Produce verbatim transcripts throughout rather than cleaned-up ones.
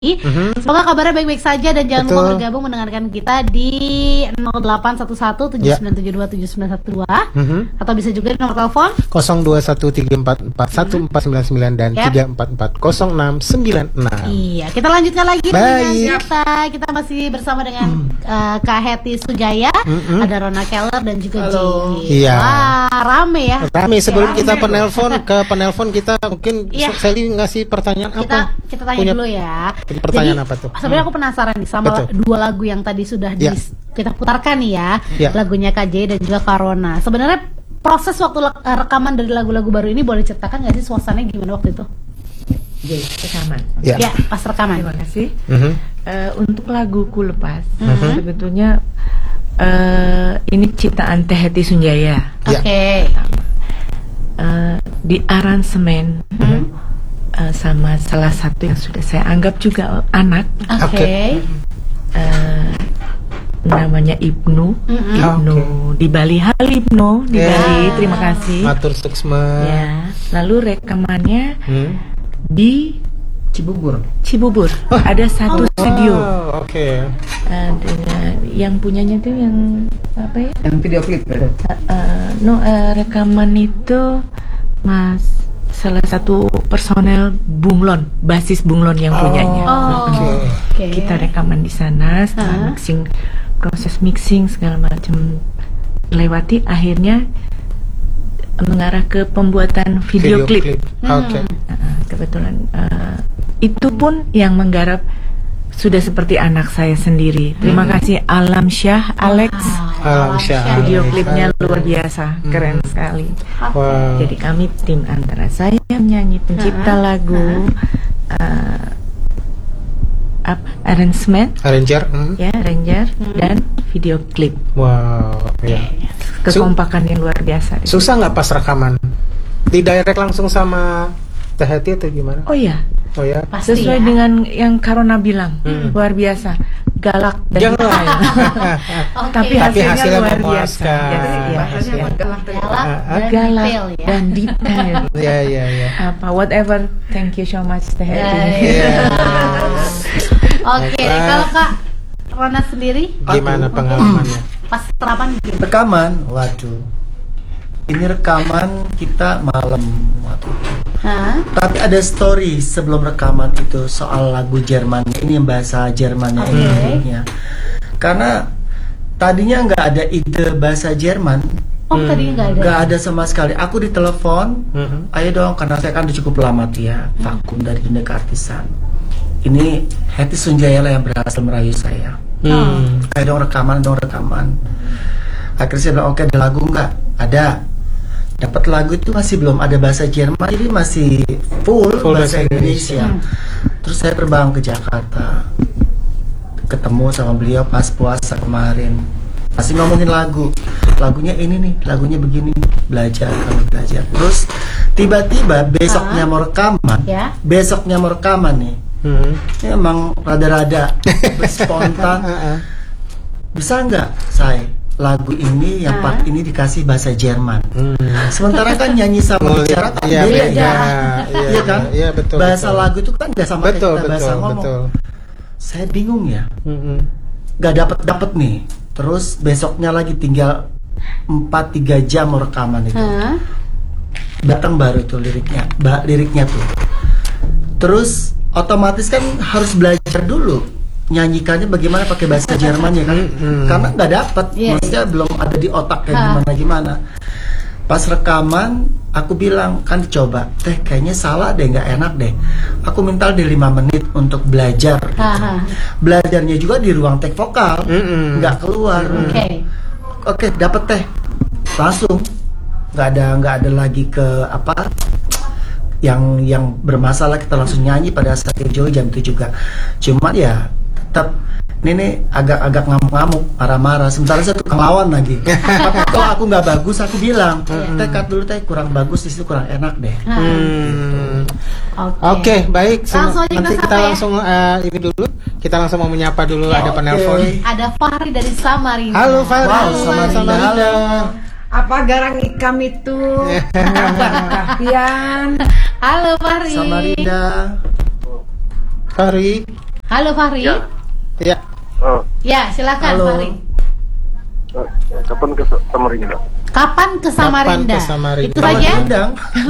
Mm-hmm. Semoga kabarnya baik-baik saja dan jangan Betul. lupa bergabung mendengarkan kita di nol delapan satu satu tujuh sembilan tujuh dua tujuh sembilan satu dua Mm-hmm. atau bisa juga di nomor telepon nol dua satu tiga empat empat satu empat sembilan sembilan dan Yap. tiga empat empat nol enam sembilan enam. Iya, kita lanjutkan lagi dengan Baik. kita. Kita masih bersama dengan uh, Kak Hetty Sujaya, Mm-mm. ada Rona Keller dan juga Halo. Ji. Iya. Wah, rame ya. Rame sebelum Ya, kita rame. penelpon ke penelpon kita mungkin Iya. Sally ngasih pertanyaan Kita apa? kita tanya Punya- dulu ya. Jadi pertanyaan Jadi, apa tuh? Sebenarnya aku penasaran nih sama Betul. dua lagu yang tadi sudah Ya. dis- kita putarkan nih ya. Ya. Lagunya K J dan juga Karona. Sebenarnya proses waktu le- rekaman dari lagu-lagu baru ini boleh ceritakan nggak sih suasananya gimana waktu itu? Jadi rekaman. Ya. Ya, pas rekaman. Terima kasih. Mhm. Eh, untuk laguku lepas, Mhm. sebetulnya eh, ini ciptaan Teh Hetty Sunjaya. Oke. Ya. Eh, di aransemen Mhm. eh, sama salah satu yang sudah saya anggap juga anak, Oke. Oke. eh, namanya Ibnu. Mhm. Ibnu di Bali. Halo Ibnu di Ya. Bali. Terima kasih. Matur suksma. Ya. Lalu rekamannya Hmm. di Cibubur. Cibubur. Ada satu studio. Oh, oke. Eh, dengan- yang punyanya tuh yang apa ya? Yang video klip ya? Eh, eh, no eh, rekaman itu mas salah satu personel Bunglon, basis Bunglon yang punyanya. Oh. Oke. Oke. Kita rekaman di sana, Hah? setelah mixing, proses mixing segala macam lewati, akhirnya mengarah ke pembuatan video, klip. Oke. Uh, kebetulan uh, itu pun yang menggarap sudah seperti anak saya sendiri. Terima kasih Alam Syah, Alex. Alam Syah. Video Alex. klipnya luar biasa, keren sekali. Wow. Jadi kami tim antara saya penyanyi, pencipta lagu, uh, apa, arrangement, Arranger. Hmm. ya, arranger, dan video klip. Wow. Ya. Kekompakan yang luar biasa. Susah nggak pas rekaman? Di direct langsung sama Teh Hetty atau gimana? Oh ya, Oh ya. Pasti sesuai ya. dengan yang Karona bilang, luar biasa, galak dan Jangan. detail. Oke. Tapi Tapi hasilnya, hasilnya luar biasa. memuaskan. Yes, yes, Bahasanya yes. buat galak tuh. Galak Ah, dan Galak detail ya. dan detail. Ya ya ya. Apa, whatever. Thank you so much, Teh Ya, Hetty. ya. Iya. Oke, Baiklah. kalau Kak Rona sendiri Gimana Aku- pengalamannya? pas terapan gimana? Rekaman, waduh. Ini rekaman kita malam waktu itu. Hah? Tapi ada story sebelum rekaman itu soal lagu Jermannya. Ini yang bahasa Jermannya Oke. ini liriknya. Karena tadinya nggak ada ide bahasa Jerman, Oh, tadi nggak ada. nggak ada sama sekali. Aku ditelepon, Mhm. ayo dong, karena saya kan udah cukup lama tuh ya vakum dari dunia keartisan. Ini Hetty Sunjaya lah yang berhasil merayu saya. Hmm. Ayo dong rekaman, dong rekaman. Akhirnya saya bilang, oke ada lagu nggak? Ada. Dapat lagu itu masih belum ada bahasa Jerman, jadi masih full, Full bahasa bahasa Indonesia. Hmm. Terus saya terbang ke Jakarta, ketemu sama beliau pas puasa kemarin. Masih ngomongin lagu, lagunya ini nih, lagunya begini, belajar kami belajar. Terus tiba-tiba besoknya mau rekaman, Ya. besoknya mau rekaman nih. Hmm. Ini emang rada-rada spontan. Heeh. Bisa nggak saya lagu ini yang part ini dikasih bahasa Jerman? Hmm. Sementara kan nyanyi sama Ngulik. bicara kan Iya, beda beda. ya. Iya, Iya kan? iya, betul, Bahasa betul. lagu itu kan nggak sama kayak Betul, kita bahasa betul, ngomong. betul. Saya bingung ya, Hmm. nggak dapet dapet nih. Terus besoknya lagi tinggal empat tiga jam mau rekaman itu. Hah? Datang baru tuh liriknya, ba- liriknya tuh. Terus otomatis kan harus belajar dulu nyanyikannya bagaimana pakai bahasa Jerman ya kan, Mm-mm. karena nggak dapat, Iya. maksudnya belum ada di otak kayak Ha. gimana gimana. Pas rekaman aku bilang kan coba, teh kayaknya salah deh, nggak enak deh. Aku minta di lima menit untuk belajar. Hah. Belajarnya juga di ruang take vokal, Mm-mm. nggak keluar. Oke. Oke, dapet teh, langsung nggak ada nggak ada lagi ke apa yang yang bermasalah, kita langsung nyanyi pada saat itu jam itu juga. Cuma ya tetap ini nih agak-agak ngamuk-ngamuk, marah-marah. Sementara saya tukang lawan lagi. Tapi kalau aku nggak bagus, aku bilang, teh cut dulu teh, kurang bagus di situ, kurang enak deh. Hmm. Oke. Oke, baik. Sem- Langsung aja kita Nanti kita sapa ya. langsung eh, ini dulu. Kita langsung mau menyapa dulu, Ya. ada Oke. penelpon. Ada Fahri dari Samarinda. Halo Fahri, Wow, Halo, Samarinda. Samarinda. Apa garang ikam itu? Kapian. Halo Fahri. Samarinda. Fahri. Halo Fahri. Ya. Ya. Oh, Ya, silakan Halo. Fahri. eh, kapan ke Samarinda? Kapan ke Samarinda? Kapan ke Samarinda? Itu Kalau saja. diundang,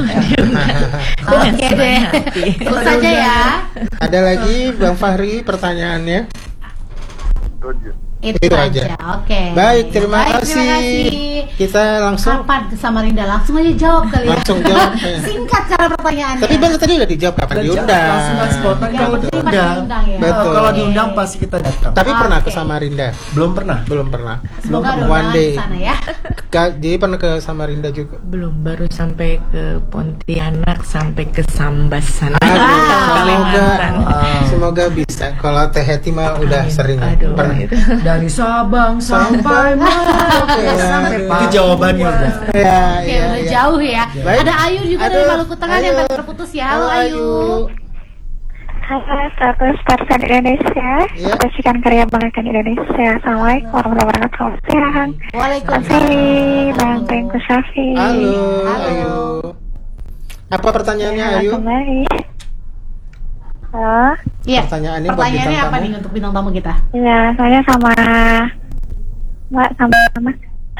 Oke deh. Itu saja ya. Ada lagi Bang Fahri pertanyaannya? Itu aja. Itu, Itu aja. aja. Oke. Baik, terima Baik, kasih. terima kasih. Kita langsung Kapan ke Samarinda? Langsung aja jawab kali ya. Langsung jawab, ya. Singkat cara pertanyaannya. Tapi baru tadi udah dijawab kapan udah diundang. langsung nggak spontan Yang kalau penting pas diundang. diundang ya. Betul. Oh, kalau Oke. diundang pasti kita datang. Tapi pernah ke Oke. Samarinda? Belum pernah. Belum pernah. Semoga ada One undangan day. di sana ya. Ka- Jadi pernah ke Samarinda juga. Belum, baru sampai ke Pontianak, sampai ke Sambas sana. Aduh, semoga Kalimantan. semoga bisa. Kalau Teh Heti mah udah sering. Aduh, Pernah. gitu. Dari Sabang sampai Merauke sampai Itu jawabannya udah. Ya, Oke, ya, udah ya. jauh ya. Baik. Ada Ayu juga dari Aduh, Maluku Tengah yang Ayu. tadi terputus ya. Halo Ayu. Halo, seratus persen Indonesia. Iya. Saksikan karya Banggakan Indonesia. Assalamualaikum warahmatullahi wabarakatuh. Siang. Waalaikumsalam. Hai, Bang Tengku Syafi. Halo, Halo. Ayu. Apa pertanyaannya, Selamat Ayu? kembali. Halo. Iya. Pertanyaannya buat Pertanyaannya bintang apa tamu. nih untuk bintang tamu kita? Ya, saya sama Mbak sama sama.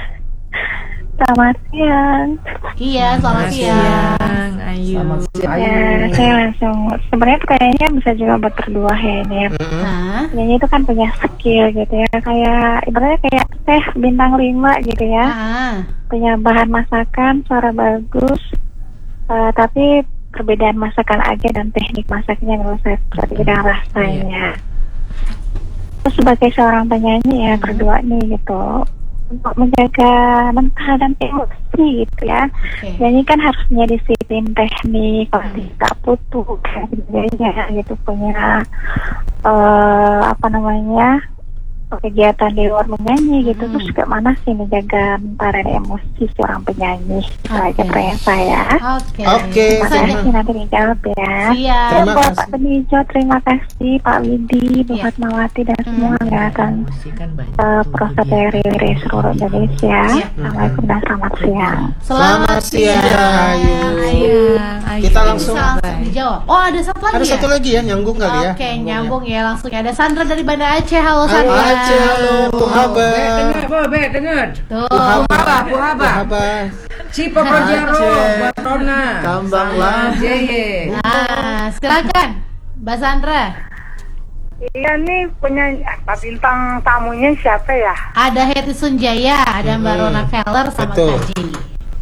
Selamat siang. Iya, selamat siang. Siang, Ayu. Selamat siang. Ya, saya langsung. Sebenarnya kayaknya bisa juga buat berdua ya ini. Ya. Mm-mm. Nah, Nyanyi itu kan punya skill gitu ya. Kayak ibaratnya kayak teh bintang lima gitu ya. ah, Punya bahan masakan, suara bagus, eh, tapi perbedaan masakan aja dan teknik masaknya menurut saya berbeda rasanya. Terus sebagai seorang penyanyi ya berdua nih gitu, untuk menjaga mental dan emosi gitu ya. oke. Nyanyi kan harus punya disiplin teknik, kalau tidak putus dan sebagainya gitu, punya eh, apa namanya kegiatan di luar menyanyi gitu. Hmm. Terus juga mana sih menjaga mental dan emosi seorang penyanyi. Itu aja Oke. pertanyaan saya. Oke. Oke, Terima Bisa kasih nih. nanti dijawab ya. Siap. Terima Buat kasih. Pak Benijo, terima kasih Pak Widi, Bu Iya. Fatmawati dan Hmm. semua ya kan Musik kan banyak uh, tuh, proses kegiatan. dari seluruh Indonesia. Iya. Assalamualaikum dan selamat siang. Selamat siang, Ayu. Ayu. Ayu. Kita Ini langsung- bisa langsung dijawab. Oh, ada satu lagi Ada ya? satu lagi ya, nyambung kali ya. Oke, nyambung ya langsung. Ada Sandra dari Banda Aceh. Halo Halo Sandra. Aceh, halo, Puhaba. Dengar, Bo, Be, dengar. Tuh. Puhaba, Puhaba. Puhaba. Cipo Projero Aceh. buat Rona. Tambang lah. Jeye. Nah, silakan Mbak Sandra. Iya nih punya apa bintang tamunya siapa ya? Ada Heti Sunjaya, ada Mbak Hmm. Rona Keller sama Betul. Kak Jili.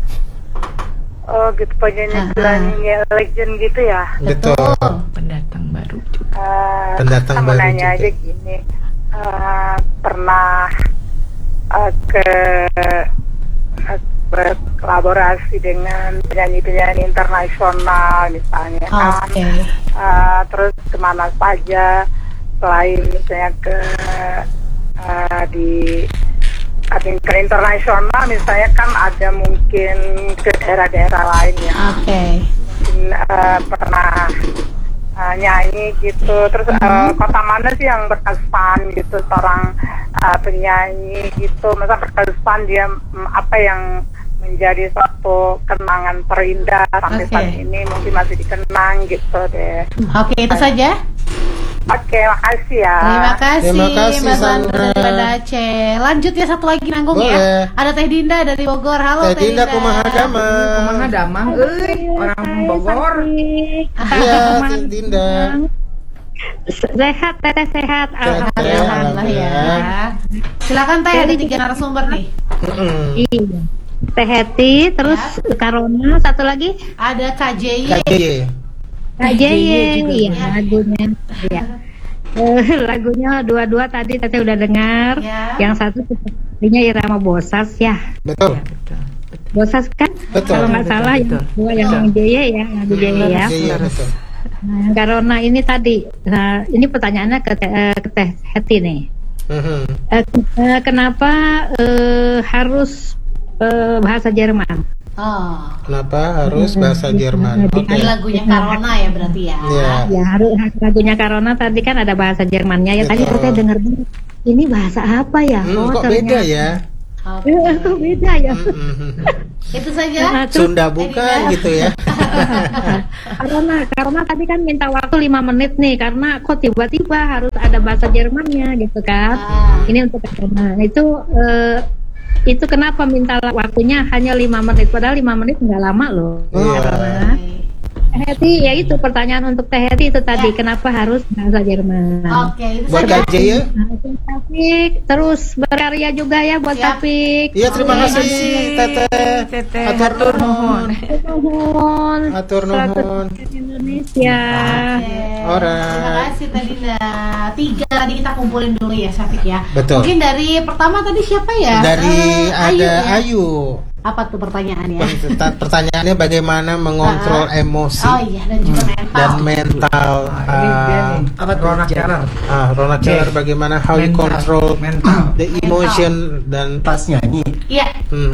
Oh gitu penyanyi Aha. penyanyi legend gitu ya. Betul. Pendatang baru juga. Uh, Pendatang saya mau baru nanya juga. aja gini, uh, pernah uh, ke uh, berkolaborasi dengan penyanyi-penyanyi internasional misalnya kan, Oke. Uh, terus kemana saja selain misalnya ke uh, di ke internasional misalnya kan ada mungkin ke daerah-daerah lain ya. Oke. Mungkin uh, pernah uh, nyanyi gitu, terus uh, kota mana sih yang berkesan gitu seorang uh, penyanyi gitu, masa berkesan dia mm, apa yang menjadi suatu kenangan terindah sampai Oke. saat ini mungkin masih dikenang gitu deh. Oke, itu saja. Oke, makasih ya. Terima kasih, Terima kasih, Mbak Sandra Sandra. dari Banda Aceh. Lanjut ya satu lagi nanggung Boleh. ya. Ada Teh Dinda dari Bogor. Halo Teh Dinda kumaha damang. Kumaha damang euy, orang Bogor. Iya, Teh Dinda. Sehat, teteh sehat. Alhamdulillah. Alhamdulillah ya. Silakan Teh, ada tiga narasumber nih. Mm-mm. Iya. Teh Heti, terus Karona, satu lagi Ada Kak J Y. K J Y. Kak Jeye, juga iya ya. lagunya, iya. Eh, lagunya dua-dua tadi Teteh udah dengar. Ya. Yang satu sepertinya irama Bosas ya, Betul. Ya, betul. betul. Bosas kan? Betul. Kalau nggak Betul, salah betul. yang dua yang Jeye ya, lagu Jeye ya. K J Y, betul. Nah, yang Karona ini tadi, nah, ini pertanyaannya ke, Teh- eh, ke Teh Heti nih. Mhm. Eh, eh, kenapa eh, harus eh, bahasa Jerman? Oh. Kenapa harus bahasa Jerman? Oke. Ini lagunya Karona ya berarti ya. Iya. Ya harus lagunya Karona tadi kan ada bahasa Jermannya ya. Tadi Betul. saya dengar ini bahasa apa ya? Hmm, Oh, kok ternyata beda ya? Oke. Eh, kok beda ya? Mm-mm. Itu saja. Nah, terus Sunda bukan gitu ya. karena karena tadi kan minta waktu lima menit nih, karena kok tiba-tiba harus ada bahasa Jermannya gitu kan. Ah. Ini untuk karena itu eh, itu kenapa minta waktunya hanya lima menit, padahal lima menit nggak lama loh. Iya. Karena Teh Heti, ya itu pertanyaan untuk Teh Heti itu tadi, kenapa harus bahasa Jerman? Oke, itu Buat saja. Kak J ya. Nah, itu Taufik, terus berkarya juga ya buat Siap. Taufik. Iya, terima Oke. kasih Teteh. Teteh. Atur nuhun. Nuhun. Atur nuhun. Indonesia. Oke. Alright. Terima kasih tadi nah, tiga tadi kita kumpulin dulu ya Syafiq ya. Betul. Mungkin dari pertama tadi siapa ya? Dari Eh, ada ya? Ayu. Apa tuh pertanyaannya? Perta- Pertanyaannya bagaimana mengontrol emosi Oh iya, dan juga mental. dan mental. Ini dia ah, nih, apa tuh? Ronald Keller. ah, Ronald Keller bagaimana how you Mental. control Mental. the emotion dan Pas nyanyi. Iya. hmm,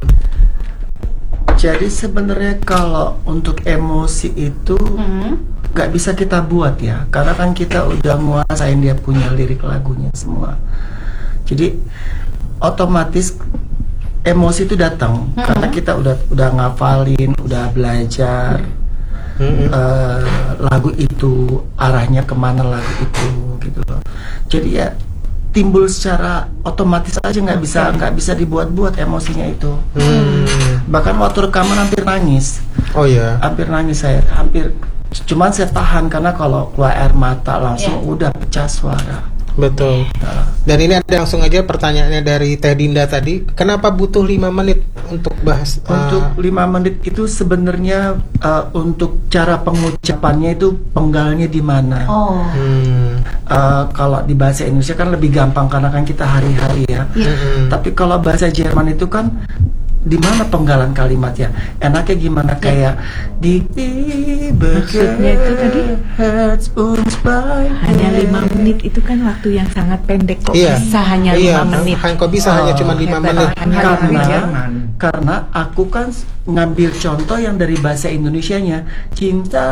Jadi sebenarnya kalau untuk emosi itu Hmm. nggak bisa kita buat ya, karena kan kita udah nguasain dia punya lirik lagunya semua. Jadi otomatis emosi itu datang Hmm. karena kita udah udah ngafalin, udah belajar hmm, eh, lagu itu, arahnya kemana lagu itu gitu loh. Jadi ya timbul secara otomatis aja, nggak bisa nggak bisa dibuat-buat emosinya itu. hmm. Bahkan waktu rekaman hampir nangis. Oh ya. Hampir nangis saya, hampir, cuman saya tahan karena kalau keluar air mata langsung Iya. udah pecah suara. Betul. Dan ini ada langsung aja pertanyaannya dari Teh Dinda tadi. Kenapa butuh lima menit untuk bahas? Untuk uh, lima menit itu sebenarnya uh, untuk cara pengucapannya itu penggalnya di mana. Oh. hmm, Uh, kalau di bahasa Indonesia kan lebih gampang karena kan kita hari-hari ya. mm-mm. Tapi kalau bahasa Jerman itu kan di mana penggalan kalimatnya? Enaknya gimana, kayak di Maksudnya itu tadi Herz uns bei hanya lima menit itu kan waktu yang sangat pendek, kok Iya. bisa hanya Iya, lima menit. Han- kok bisa hanya cuma lima hebat. menit? Hanya Karena lima Jerman. Karena aku kan ngambil contoh yang dari bahasa Indonesianya, cinta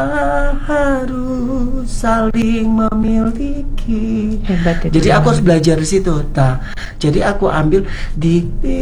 harus saling memiliki. Hebat itu. Jadi aku harus belajar di situ. Nah, jadi aku ambil di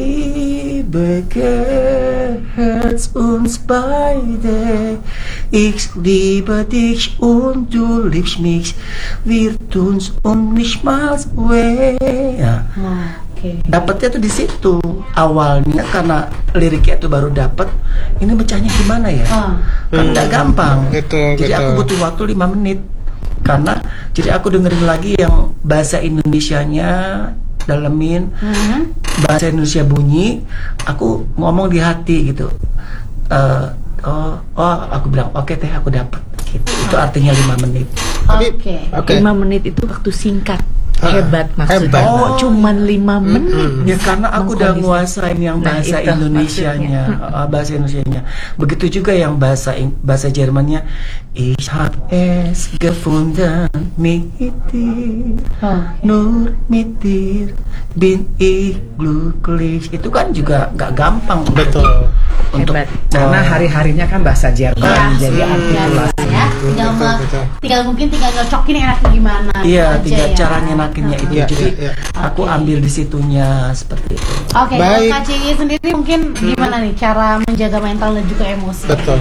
Herz uns beide. Ich liebe dich und du liebst mich. Wir tun's und nicht mal weh. Ya. Oke. Dapatnya tuh di situ awalnya, karena liriknya tuh baru dapat. Ini bacanya gimana ya? Ah. Kan nggak gampang. Betul, Jadi aku betul. butuh waktu lima menit. Karena jadi aku dengerin lagi yang bahasa Indonesianya, dalemin Hmm. bahasa Indonesia bunyi, aku ngomong di hati gitu. Eh, oh, oh, aku bilang oke Teh, aku dapat. Gitu. Itu artinya lima menit. Tapi- Oke. Oke. Lima menit itu waktu singkat. Ah, Hebat maksudnya. hebat. Oh, cuman lima menit. Mm-mm. Ya karena aku udah Mengkondisi- nguasain yang Nah, bahasa itu Indonesianya, uh, bahasa Indonesianya. Begitu juga yang bahasa Ing- bahasa Jermannya. Ich hab es gefunden mit dir, Oh. nur mit dir bin ich glücklich. Itu kan juga nggak gampang. Betul. Untuk Hebat. Karena uh, hari-harinya kan bahasa Jerman, Iya, jadi iya, artikulasi. ya. Tinggal, Betul, me- betul. tinggal mungkin tinggal nyocokin enaknya gimana. Iya, gitu tinggal aja ya. cara nyenakinnya itu. Iya, Jadi iya, iya. aku Oke. ambil di situnya seperti itu. Oke, Baik. kalau Kak Ciyi sendiri mungkin gimana nih cara menjaga mental dan juga emosi? Betul.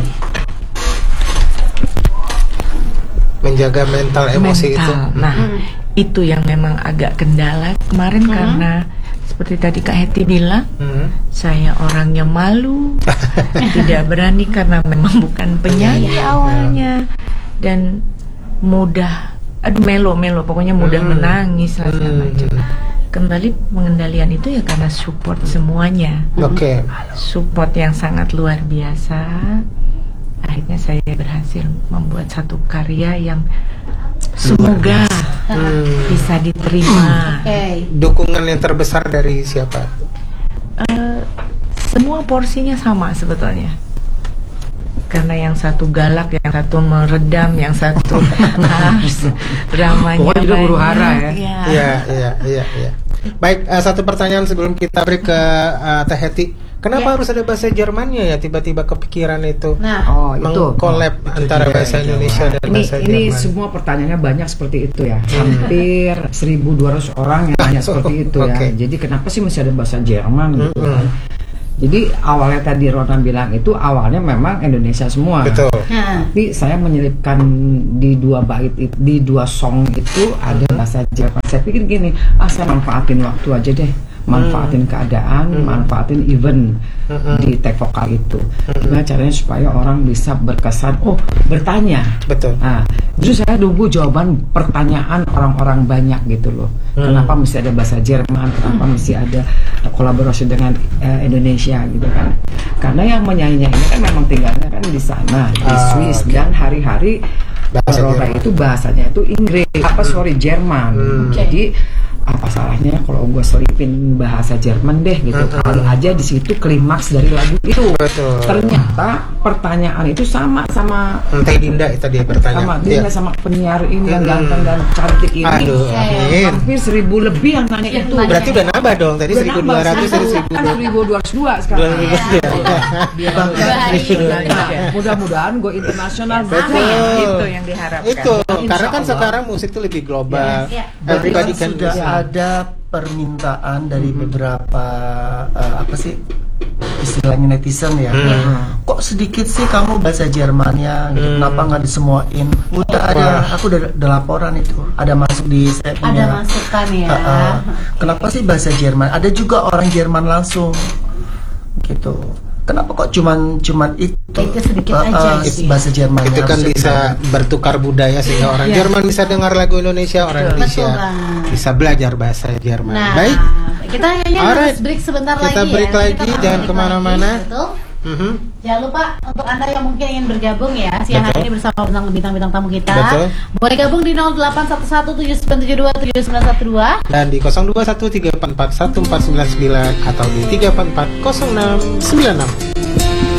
Menjaga mental emosi Mental. itu. Nah, Hmm. itu yang memang agak kendala kemarin Hmm. karena seperti tadi Kak Heti bilang, Hmm. saya orangnya malu, tidak berani karena memang bukan penyanyi awalnya, dan mudah, aduh melo-melo, pokoknya mudah Hmm. menangis lah segala Hmm. macam. Kembali pengendalian itu ya karena support semuanya, Oke. support yang sangat luar biasa. Akhirnya saya berhasil membuat satu karya yang semoga Hmm. bisa diterima. Oke. Dukungan yang terbesar dari siapa? Eh, semua porsinya sama sebetulnya, karena yang satu galak, yang satu meredam, yang satu harus dramanya Pokoknya juga banyak. huru-hara ya. Iya. Iya, iya, iya, iya. Baik, eh, satu pertanyaan sebelum kita break ke eh, Teh Heti. Kenapa Ya. harus ada bahasa Jermannya ya? Tiba-tiba kepikiran itu. Nah, Oh, itu. Mengkolab antara dia, bahasa itu. Indonesia dan Ini bahasa ini Jerman. semua pertanyaannya banyak seperti itu ya. Hampir seribu dua ratus orang yang tanya seperti itu ya. Oke. Jadi kenapa sih masih ada bahasa Jerman gitu Mm-mm. kan? Jadi awalnya tadi Rona bilang itu awalnya memang Indonesia semua. Betul. nah, Tapi saya menyelipkan di dua bait it- di dua song itu ada bahasa Jerman. Saya pikir gini, ah saya manfaatin waktu aja deh, manfaatin keadaan, manfaatin event di tag vokal itu. Gimana caranya supaya orang bisa berkesan, oh bertanya. Betul. Nah, justru saya nunggu jawaban pertanyaan orang-orang banyak gitu loh. Kenapa mesti ada bahasa Jerman? Kenapa mesti ada kolaborasi dengan eh, Indonesia gitu kan? Karena yang menyanyinya ini kan memang tinggalnya kan di sana, di Ah, Swiss, oke. dan hari-hari Bahasa Rona Jerman. itu bahasanya itu Inggris, apa sorry Jerman. Hmm. Jadi apa salahnya kalau gue selipin bahasa Jerman deh gitu, Hmm. kali aja di situ klimaks dari lagu itu. Betul. Ternyata pertanyaan itu sama sama Teh Dinda itu dia bertanya. sama dia Iya. sama penyiar ini yang Hmm. ganteng dan cantik ini. Aduh, amin. Hampir seribu lebih yang nanya Yang itu. nanya. Berarti udah nambah dong. Tadi Udah seribu nambah, dua ratus dari seribu kan seribu dua ratus dua sekarang. dua ribu dua. Nah, mudah-mudahan go internasional. Betul. Itu yang diharapkan. Itu Insya karena kan Allah. sekarang musik itu lebih global. Ya, ya. Berarti Everybody kan can sudah listen. ada permintaan dari beberapa eh, apa sih istilahnya netizen ya. Hmm. Kok sedikit sih kamu bahasa Jermannya gitu. Hmm. Kenapa nggak disemuain? Udah ada, aku udah ada laporan itu. Ada masuk di saya ada punya. masukan ya. Ah, ah. Kenapa sih bahasa Jerman? Ada juga orang Jerman langsung gitu. Kenapa kok cuman cuman itu? Itu sedikit Ah, aja ah, gitu ya. bahasa Jerman Itu kan bisa bertukar budaya sehingga orang Jerman bisa dengar lagu Indonesia, orang Indonesia Betul banget. bisa belajar bahasa Jerman. Nah, Baik. kita hanya Alright. harus break sebentar Kita lagi break ya. lagi, Kita akan jangan break kemana-mana. lagi, betul. Mhm. Jangan lupa untuk Anda yang mungkin ingin bergabung ya siang Betul. hari ini bersama bintang bintang tamu kita. Betul. Boleh gabung di nol delapan satu satu tujuh sembilan tujuh dua tujuh sembilan satu dua. Dan di nol dua satu tiga empat empat satu empat sembilan sembilan atau di tiga empat empat nol enam sembilan enam.